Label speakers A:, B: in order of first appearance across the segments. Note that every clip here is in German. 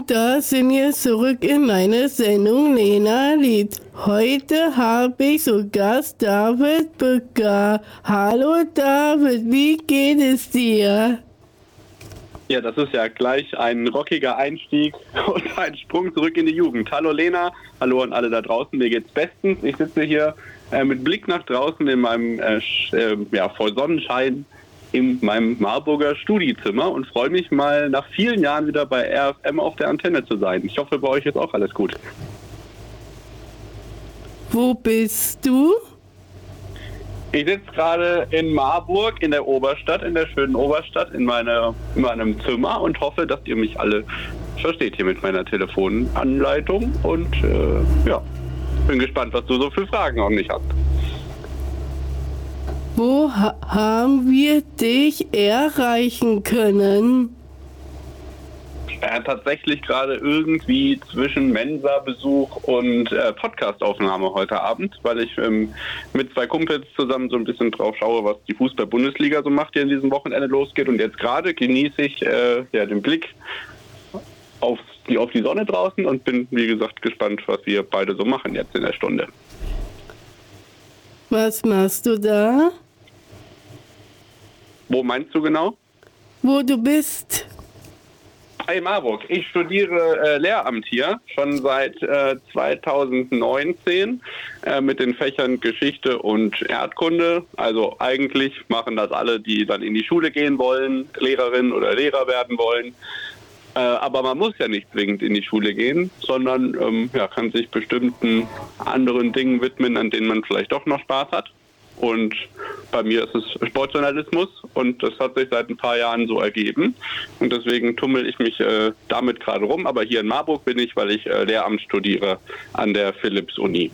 A: Und da sind wir zurück in meiner Sendung Lena Lied. Heute habe ich zu Gast David Bücker. Hallo David, wie geht es dir?
B: Ja, das ist ja gleich ein rockiger Einstieg und ein Sprung zurück in die Jugend. Hallo Lena, hallo an alle da draußen, mir geht's bestens. Ich sitze hier mit Blick nach draußen in meinem voll Sonnenschein in meinem Marburger Studiezimmer und freue mich mal nach vielen Jahren wieder bei RFM auf der Antenne zu sein. Ich hoffe, bei euch ist auch alles gut.
A: Wo bist du?
B: Ich sitze gerade in Marburg in der Oberstadt, in der schönen Oberstadt, in meinem Zimmer und hoffe, dass ihr mich alle versteht hier mit meiner Telefonanleitung und bin gespannt, was du so für Fragen an mich hast.
A: Wo haben wir dich erreichen können?
B: Tatsächlich gerade irgendwie zwischen Mensa-Besuch und Podcast-Aufnahme heute Abend, weil ich mit zwei Kumpels zusammen so ein bisschen drauf schaue, was die Fußball-Bundesliga so macht, die in diesem Wochenende losgeht. Und jetzt gerade genieße ich den Blick auf die Sonne draußen und bin, wie gesagt, gespannt, was wir beide so machen jetzt in der Stunde.
A: Was machst du da?
B: Wo meinst du genau?
A: Wo du bist?
B: Hey Marburg, ich studiere Lehramt hier schon seit 2019 mit den Fächern Geschichte und Erdkunde. Also eigentlich machen das alle, die dann in die Schule gehen wollen, Lehrerin oder Lehrer werden wollen. Aber man muss ja nicht zwingend in die Schule gehen, sondern kann sich bestimmten anderen Dingen widmen, an denen man vielleicht doch noch Spaß hat. Und bei mir ist es Sportjournalismus und das hat sich seit ein paar Jahren so ergeben. Und deswegen tummel ich mich damit gerade rum. Aber hier in Marburg bin ich, weil ich Lehramt studiere an der Philipps-Uni.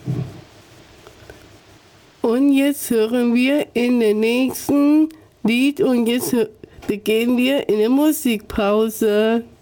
A: Und jetzt hören wir in den nächsten Lied und jetzt beginnen wir in der Musikpause.